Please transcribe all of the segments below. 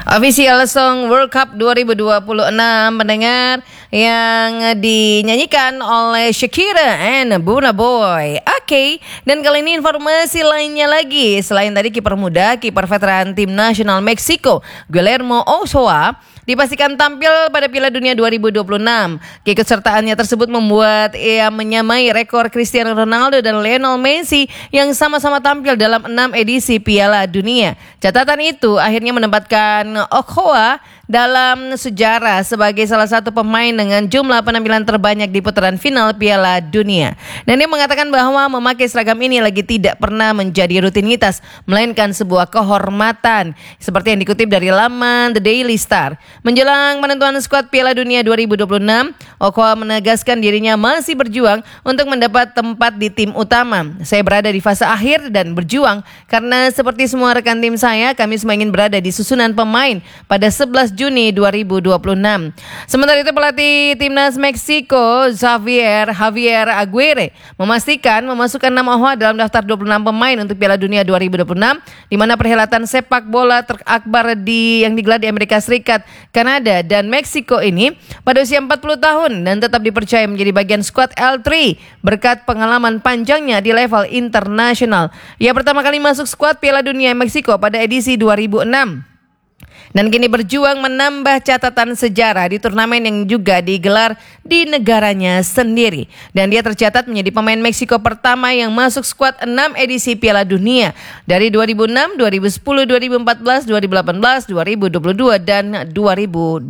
Official Song World Cup 2026 mendengar yang dinyanyikan oleh Shakira and Burna Boy. Oke, dan kali ini informasi lainnya lagi. Selain tadi kiper muda, kiper veteran tim nasional Meksiko Guillermo Ochoa dipastikan tampil pada Piala Dunia 2026. Keikutsertaannya tersebut membuat ia menyamai rekor Cristiano Ronaldo dan Lionel Messi yang sama-sama tampil dalam 6 edisi Piala Dunia. Catatan itu akhirnya menempatkan Ochoa dalam sejarah sebagai salah satu pemain dengan jumlah penampilan terbanyak di putaran final Piala Dunia. Dan dia mengatakan bahwa memakai seragam ini lagi tidak pernah menjadi rutinitas, melainkan sebuah kehormatan. Seperti yang dikutip dari laman The Daily Star. Menjelang penentuan skuad Piala Dunia 2026, Ochoa menegaskan dirinya masih berjuang untuk mendapat tempat di tim utama. Saya berada di fase akhir dan berjuang karena seperti semua rekan tim saya, kami semua ingin berada di susunan pemain pada 11 Juni 2026. Sementara itu pelatih timnas Meksiko Javier Aguirre memastikan memasukkan nama Ochoa dalam daftar 26 pemain untuk Piala Dunia 2026, di mana perhelatan sepak bola terakbar yang digelar di Amerika Serikat, Kanada dan Meksiko ini pada usia 40 tahun dan tetap dipercaya menjadi bagian skuad L3 berkat pengalaman panjangnya di level internasional. Ia pertama kali masuk skuad Piala Dunia Meksiko pada edisi 2006. Dan kini berjuang menambah catatan sejarah di turnamen yang juga digelar di negaranya sendiri. Dan dia tercatat menjadi pemain Meksiko pertama yang masuk skuad 6 edisi Piala Dunia dari 2006, 2010, 2014, 2018, 2022 dan 2026.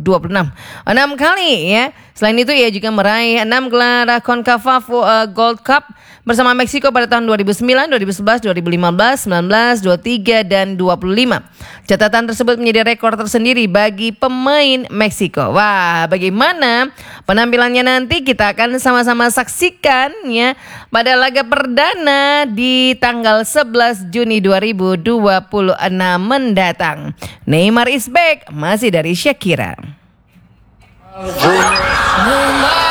6 kali ya. Selain itu ia juga meraih 6 gelar CONCACAF Gold Cup bersama Meksiko pada tahun 2009, 2011, 2015, 19, 23 dan 25. Catatan tersebut menjadi rekor tersendiri bagi pemain Meksiko. Wah, bagaimana penampilannya nanti kita akan sama-sama saksikan ya pada laga perdana di tanggal 11 Juni 2026 mendatang. Neymar is back, masih dari Shakira.